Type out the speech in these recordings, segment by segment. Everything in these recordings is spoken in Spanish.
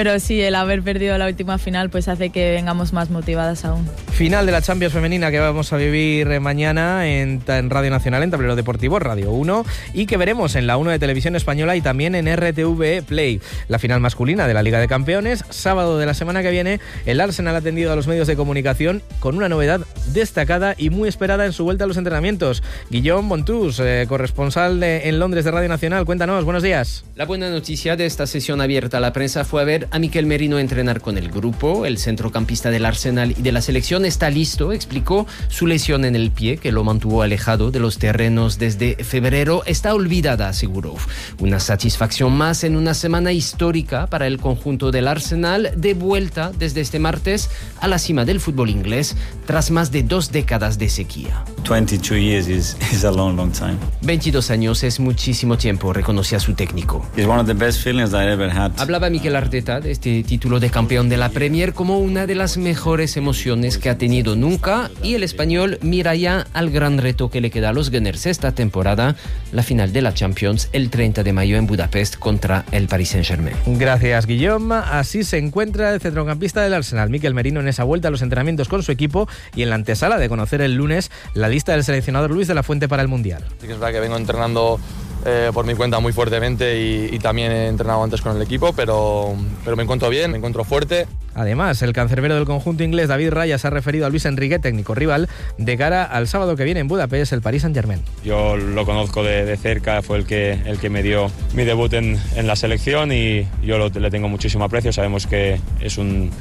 pero sí, el haber perdido la última final pues hace que vengamos más motivadas aún. Final de la Champions femenina que vamos a vivir mañana en Radio Nacional, en Tablero Deportivo, Radio 1, y que veremos en la 1 de Televisión Española y también en RTV Play. La final masculina de la Liga de Campeones, sábado de la semana que viene, el Arsenal ha atendido a los medios de comunicación con una novedad destacada y muy esperada en su vuelta a los entrenamientos. Guillaume Bontus, corresponsal en Londres de Radio Nacional, cuéntanos, buenos días. La buena noticia de esta sesión abierta a la prensa fue ver a Mikel Merino entrenar con el grupo. El centrocampista del Arsenal y de la selección está listo, explicó. Su lesión en el pie, que lo mantuvo alejado de los terrenos desde febrero, está olvidada, aseguró. Una satisfacción más en una semana histórica para el conjunto del Arsenal, de vuelta desde este martes a la cima del fútbol inglés, tras más de 2 décadas de sequía. 22 years is a long time. 22 años es muchísimo tiempo, reconocía su técnico. It's one of the best feelings that I ever had. Hablaba Mikel Arteta de este título de campeón de la Premier como una de las mejores emociones que ha tenido nunca, y el español mira ya al gran reto que le queda a los Gunners esta temporada, la final de la Champions el 30 de mayo en Budapest contra el Paris Saint-Germain. Gracias, Guillaume. Así se encuentra el centrocampista del Arsenal, Mikel Merino, en esa vuelta a los entrenamientos con su equipo y en la antesala de conocer el lunes la lista del seleccionador Luis de la Fuente para el Mundial. Sí que es verdad que vengo entrenando por mi cuenta muy fuertemente y también he entrenado antes con el equipo, pero me encuentro bien, me encuentro fuerte. Además, el cancerbero del conjunto inglés, David Raya, se ha referido a Luis Enrique, técnico rival, de cara al sábado que viene en Budapest, el Paris Saint-Germain. Yo lo conozco de cerca, fue el que me dio mi debut en la selección y yo le tengo muchísimo aprecio. Sabemos que es un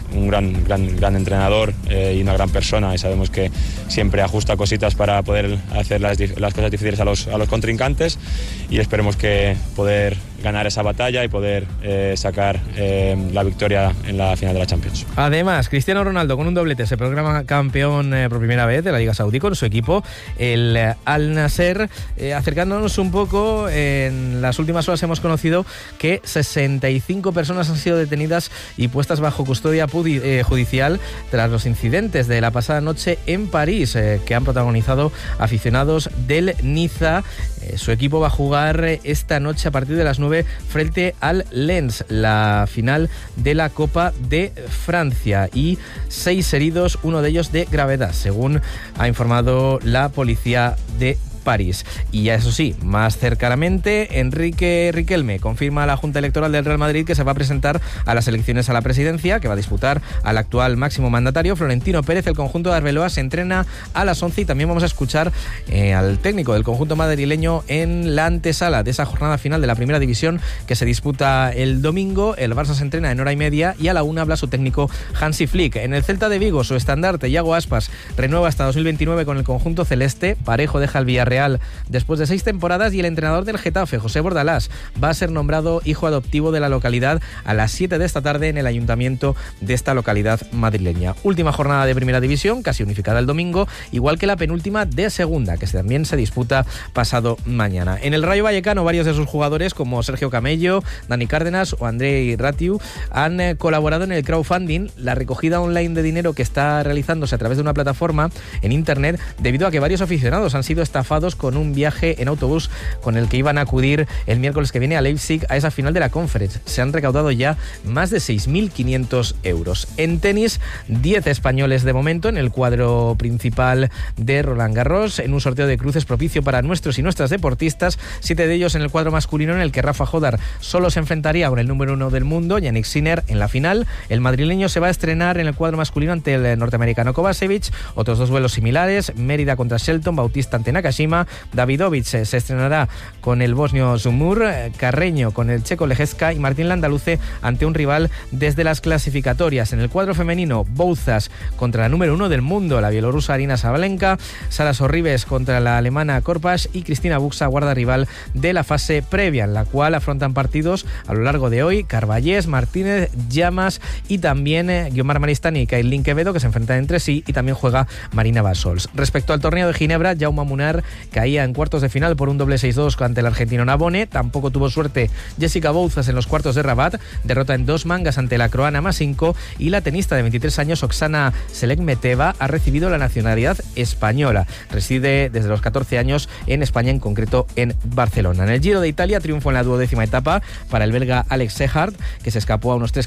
gran entrenador y una gran persona, y sabemos que siempre ajusta cositas para poder hacer las cosas difíciles a los contrincantes, y esperemos que poder ganar esa batalla y poder sacar la victoria en la final de la Champions. Además, Cristiano Ronaldo con un doblete se proclama campeón por primera vez de la Liga Saudí con su equipo, el Al Nasser. Acercándonos un poco, en las últimas horas hemos conocido que 65 personas han sido detenidas y puestas bajo custodia judicial tras los incidentes de la pasada noche en París, que han protagonizado aficionados del Niza. Su equipo va a jugar esta noche a partir de las 9 frente al Lens, la final de la Copa de Francia, y 6 heridos, uno de ellos de gravedad, según ha informado la policía de París. Y ya eso sí, más cercanamente, Enrique Riquelme confirma a la Junta Electoral del Real Madrid que se va a presentar a las elecciones a la presidencia, que va a disputar al actual máximo mandatario Florentino Pérez. El conjunto de Arbeloa se entrena a las 11 y también vamos a escuchar al técnico del conjunto madrileño en la antesala de esa jornada final de la Primera División que se disputa el domingo. El Barça se entrena en hora y media y a la 1 habla su técnico Hansi Flick. En el Celta de Vigo, su estandarte Iago Aspas renueva hasta 2029 con el conjunto celeste. Parejo deja el Villarreal después de 6 temporadas y el entrenador del Getafe, José Bordalás, va a ser nombrado hijo adoptivo de la localidad a las 7 de esta tarde en el ayuntamiento de esta localidad madrileña. Última jornada de Primera División, casi unificada el domingo, igual que la penúltima de Segunda, que también se disputa pasado mañana. En el Rayo Vallecano, varios de sus jugadores, como Sergio Camello, Dani Cárdenas o Andrei Ratiu, han colaborado en el crowdfunding, la recogida online de dinero que está realizándose a través de una plataforma en internet, debido a que varios aficionados han sido estafados con un viaje en autobús con el que iban a acudir el miércoles que viene a Leipzig a esa final de la Conference. Se han recaudado ya más de 6.500 euros. En tenis, 10 españoles de momento en el cuadro principal de Roland Garros, en un sorteo de cruces propicio para nuestros y nuestras deportistas, 7 de ellos en el cuadro masculino, en el que Rafa Jodar solo se enfrentaría con el número 1 del mundo, Yannick Sinner, en la final. El madrileño se va a estrenar en el cuadro masculino ante el norteamericano Kovacevic. Otros 2 duelos similares, Mérida contra Shelton, Bautista ante Nakashima. Davidovich se estrenará con el bosnio Zumur, Carreño con el checo Lejewska y Martín Landaluce ante un rival desde las clasificatorias. En el cuadro femenino, Bouzas contra la número 1 del mundo, la bielorrusa Arina Sabalenka, Sara Sorribes contra la alemana Korpas y Cristina Buxa, guarda rival de la fase previa, en la cual afrontan partidos a lo largo de hoy Carballés, Martínez, Llamas y también Guiomar Maristani y Kailin Quevedo, que se enfrentan entre sí, y también juega Marina Basols. Respecto al torneo de Ginebra, Jaume Munar caía en cuartos de final por un doble 6-2 ante el argentino Nabone. Tampoco tuvo suerte Jessica Bouzas en los cuartos de Rabat, derrota en 2 mangas ante la croana Masinko, y la tenista de 23 años Oksana Selekmeteva ha recibido la nacionalidad española. Reside desde los 14 años en España, en concreto en Barcelona. En el Giro de Italia, triunfo en la 12ª etapa para el belga Alex Sehard, que se escapó a unos 3